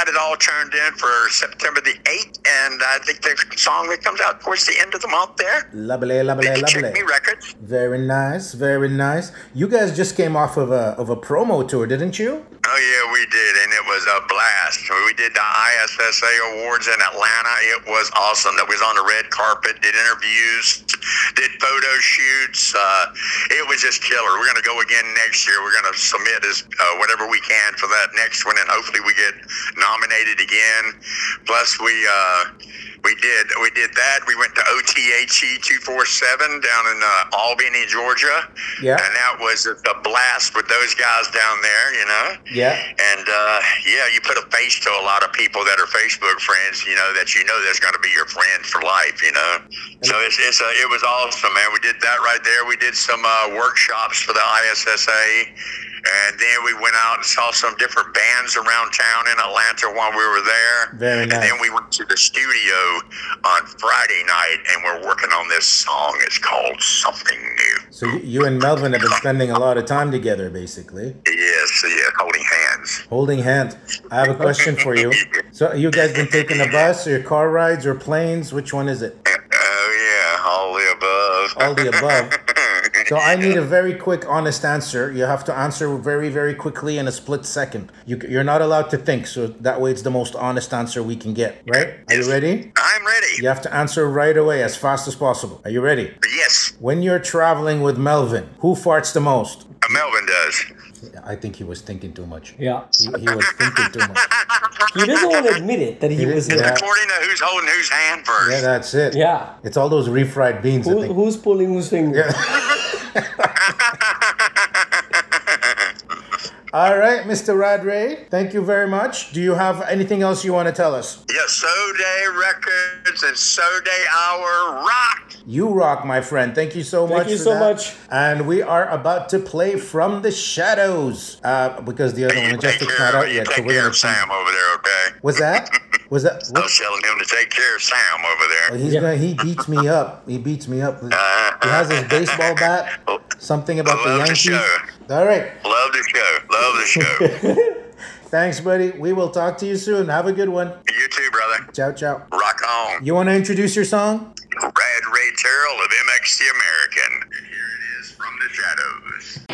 got it all turned in for September the 8th, and I think the song that comes out towards the end of the month there. Lovely, lovely, lovely. Check Me Records. Very nice, very nice. You guys just came off of a promo tour, didn't you? Oh, yeah, we did, and it was a blast. We did the ISSA Awards in Atlanta. It was awesome. That was on the red carpet, did interviews, did photo shoots. It was just killer. We're going to go again next year. We're going to submit whatever we can for that next one, and hopefully we get nominated again. Plus, we did that. We went to OTHE 247 down in Albany, Georgia. Yeah. And that was a blast with those guys down there, you know? Yeah. And, you put a face to a lot of people that are Facebook friends, that there's going to be your friends for life, So it was awesome, man. We did that right there. We did some workshops for the ISSA. And then we went out and saw some different bands around town in Atlanta while we were there. Very nice. And then we went to the studio on Friday night, and we're working on this song. It's called Something New. So you and Melvin have been spending a lot of time together, basically. Yes, holding hands. Holding hands. I have a question for you. So you guys been taking a bus or car rides or planes? Which one is it? All the above. All the above. So I need a very quick, honest answer. You have to answer very, very quickly in a split second. You're not allowed to think, so that way it's the most honest answer we can get, right? Are you ready? I'm ready. You have to answer right away, as fast as possible. Are you ready? Yes. When you're traveling with Melvin, who farts the most? Melvin does. I think he was thinking too much. Yeah. He was thinking too much. He doesn't want to admit it that he was. It's according to who's holding whose hand first. Yeah, that's it. Yeah. It's all those refried beans, I think. Who's pulling whose finger? All right, Mr. Radray, thank you very much. Do you have anything else you want to tell us? Yes, So Day Records and So Day Hour rock. You rock, my friend. Thank you so much. Thank you so much. And we are about to play From the Shadows because the other one just is not out yet. Take care of Sam over there, okay? Was that? I was telling him to take care of Sam over there. He beats me up. He beats me up. He has his baseball bat. Something about the Yankees. Show. All right. Love the show. Thanks, buddy. We will talk to you soon. Have a good one. You too, brother. Ciao, ciao. Rock on. You want to introduce your song? Brad Ray Terrell of MX The American. And here it is, From the Shadows.